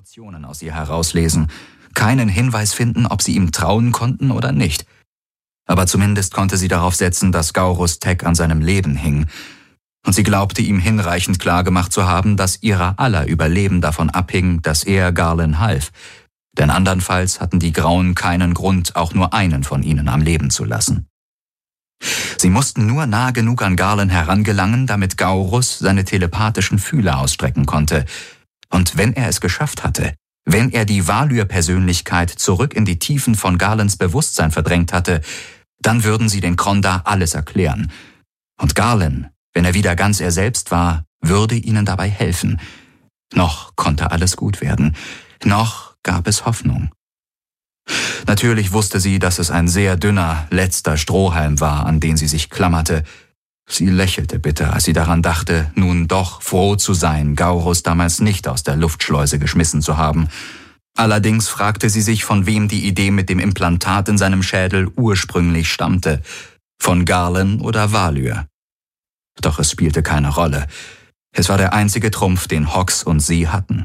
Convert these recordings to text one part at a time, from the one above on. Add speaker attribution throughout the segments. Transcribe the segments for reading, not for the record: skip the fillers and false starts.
Speaker 1: Emotionen aus ihr herauslesen, keinen Hinweis finden, ob sie ihm trauen konnten oder nicht. Aber zumindest konnte sie darauf setzen, dass Gaurus Teg an seinem Leben hing. Und sie glaubte ihm hinreichend klargemacht zu haben, dass ihrer aller Überleben davon abhing, dass er Garlan half. Denn andernfalls hatten die Grauen keinen Grund, auch nur einen von ihnen am Leben zu lassen. Sie mussten nur nah genug an Garlan herangelangen, damit Gaurus seine telepathischen Fühler ausstrecken konnte. Und wenn er es geschafft hatte, wenn er die Valyr-Persönlichkeit zurück in die Tiefen von Garlans Bewusstsein verdrängt hatte, dann würden sie den Krondar alles erklären. Und Garlan, wenn er wieder ganz er selbst war, würde ihnen dabei helfen. Noch konnte alles gut werden. Noch gab es Hoffnung. Natürlich wusste sie, dass es ein sehr dünner, letzter Strohhalm war, an den sie sich klammerte. Sie lächelte bitter, als sie daran dachte, nun doch froh zu sein, Gaurus damals nicht aus der Luftschleuse geschmissen zu haben. Allerdings fragte sie sich, von wem die Idee mit dem Implantat in seinem Schädel ursprünglich stammte. Von Garlan oder Valyr. Doch es spielte keine Rolle. Es war der einzige Trumpf, den Hox und sie hatten.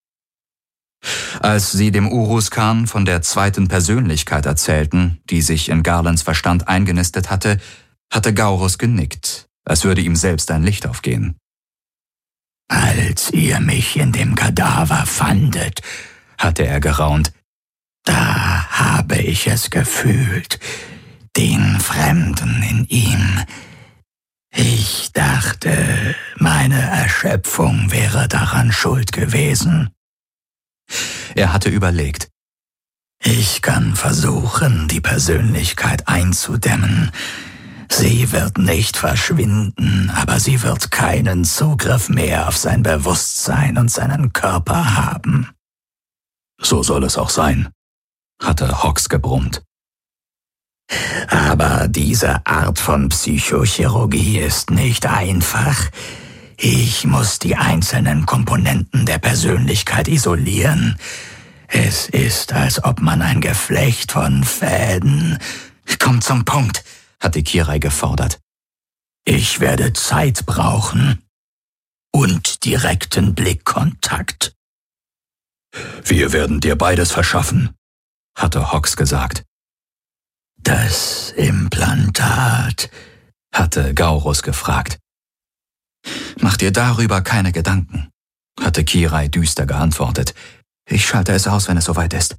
Speaker 1: Als sie dem Uruzkan von der zweiten Persönlichkeit erzählten, die sich in Garlans Verstand eingenistet hatte Gaurus genickt, als würde ihm selbst ein Licht aufgehen.
Speaker 2: »Als ihr mich in dem Kadaver fandet«, hatte er geraunt, »da habe ich es gefühlt, den Fremden in ihm. Ich dachte, meine Erschöpfung wäre daran schuld gewesen.«
Speaker 1: Er hatte überlegt.
Speaker 2: »Ich kann versuchen, die Persönlichkeit einzudämmen. Sie wird nicht verschwinden, aber sie wird keinen Zugriff mehr auf sein Bewusstsein und seinen Körper haben.«
Speaker 1: »So soll es auch sein«, hatte Hox gebrummt.
Speaker 2: »Aber diese Art von Psychochirurgie ist nicht einfach. Ich muss die einzelnen Komponenten der Persönlichkeit isolieren. Es ist, als ob man ein Geflecht von Fäden...«
Speaker 1: »Komm zum Punkt«, hatte Kirai gefordert.
Speaker 2: »Ich werde Zeit brauchen und direkten Blickkontakt.«
Speaker 1: »Wir werden dir beides verschaffen«, hatte Hox gesagt.
Speaker 2: »Das Implantat«,
Speaker 1: hatte Gaurus gefragt. »Mach dir darüber keine Gedanken«, hatte Kirai düster geantwortet. »Ich schalte es aus, wenn es soweit ist.«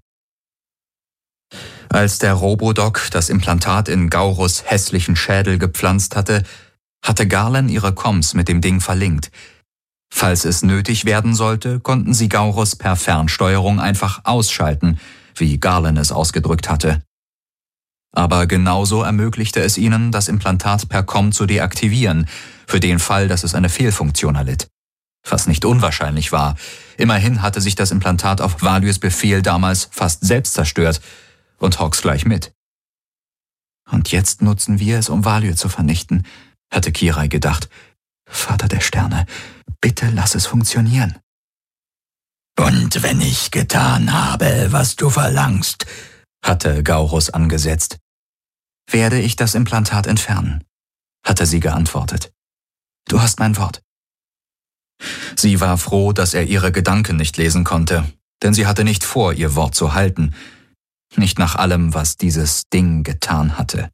Speaker 1: Als der Robodoc das Implantat in Gaurus hässlichen Schädel gepflanzt hatte Garlan ihre Comms mit dem Ding verlinkt. Falls es nötig werden sollte, konnten sie Gaurus per Fernsteuerung einfach ausschalten, wie Garlan es ausgedrückt hatte. Aber genauso ermöglichte es ihnen, das Implantat per Comm zu deaktivieren, für den Fall, dass es eine Fehlfunktion erlitt. Was nicht unwahrscheinlich war. Immerhin hatte sich das Implantat auf Valyrs Befehl damals fast selbst zerstört und Hox gleich mit. Und jetzt nutzen wir es, um Valyr zu vernichten, hatte Kirai gedacht. Vater der Sterne, bitte lass es funktionieren.
Speaker 2: »Und wenn ich getan habe, was du verlangst«,
Speaker 1: hatte Gaurus angesetzt. »Werde ich das Implantat entfernen«, hatte sie geantwortet. »Du hast mein Wort.« Sie war froh, dass er ihre Gedanken nicht lesen konnte, denn sie hatte nicht vor, ihr Wort zu halten. Nicht nach allem, was dieses Ding getan hatte.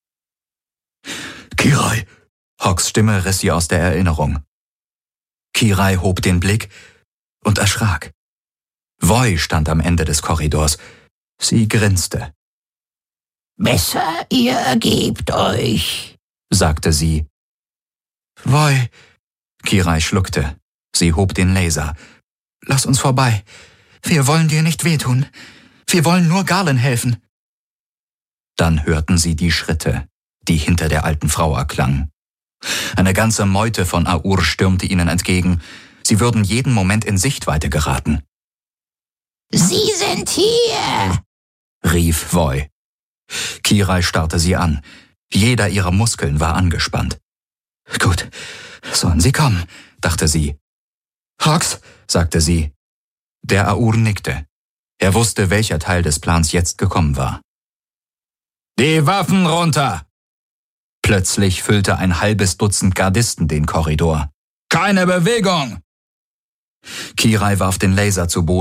Speaker 2: »Kirai«,
Speaker 1: Hox' Stimme riss sie aus der Erinnerung. Kirai hob den Blick und erschrak. Voi stand am Ende des Korridors. Sie grinste.
Speaker 2: »Besser, ihr ergebt euch«,
Speaker 1: sagte sie. »Voi«, Kirai schluckte. Sie hob den Laser. »Lass uns vorbei. Wir wollen dir nicht wehtun. Wir wollen nur Garlan helfen.« Dann hörten sie die Schritte, die hinter der alten Frau erklangen. Eine ganze Meute von Aur stürmte ihnen entgegen. Sie würden jeden Moment in Sichtweite geraten.
Speaker 2: »Sie sind hier«,
Speaker 1: rief Voi. Kirai starrte sie an. Jeder ihrer Muskeln war angespannt. »Gut, sollen sie kommen«, dachte sie. »Hox«, sagte sie. Der Aur nickte. Er wusste, welcher Teil des Plans jetzt gekommen war. »Die Waffen runter!« Plötzlich füllte ein halbes Dutzend Gardisten den Korridor. »Keine Bewegung!« Kirai warf den Laser zu Boden.